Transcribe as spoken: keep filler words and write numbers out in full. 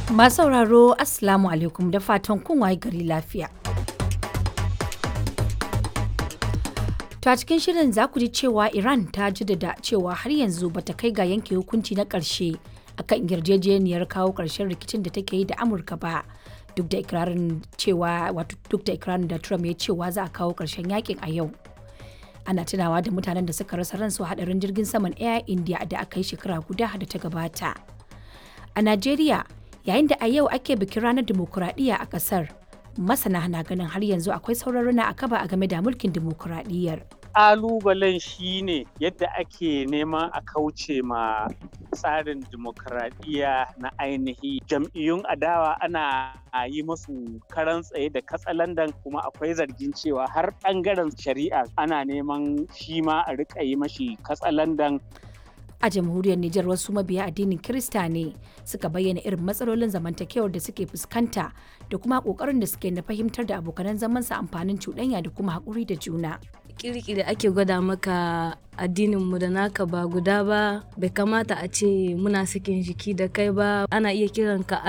Masu sauraro Assalamu alaikum da fatan kun waye gari lafiya. To a cikin shirin za ku ji cewa Iran ta jaddada cewa har yanzu bata kai ga yanke hukunci na ƙarshe akan yarjejeniyar kawo ƙarshen rikicin da take yi da Amurka ba. Duk da ikirarin cewa wato duk da ikirarin da Trump ya cewa za a kawo ƙarshen yakin a yau. Ana tunawa da mutanen da suka rasa ransu hadarin jirgin saman Air India da aka yi shekara guda da ta gabata. A Najeriya, yayin da a yau ake bikin ranar dimokuraɗiyya a ƙasar, masana na ganin har yanzu akwai sauran rana a kaba a game da mulkin dimokuraɗiyyar. Ƙalubalen shi ne yadda ake neman a kauce ma tsarin dimokuraɗiyya na ainihi. Jam'iyyun adawa ana yi musu karan tsaye da katsalandan, kuma akwai zargin cewa har ɓangaren shari'a ana neman shi ma a riƙa yi mashi katsalandan. A jamhuriyar Nijar wasu mabiya addinin Kirista ne suka bayyana irin matsalolin zamantakewar da suke fuskanta da kuma kokarin da suke na fahimtar da abokanan zamansa amfanin cuɗanya da kuma haƙuri da juna. Kirkiri ake gwada maka addinin mu da naka ba guda ba, bai kamata a ce muna sakin jiki da kai ba, ana iya kiran ka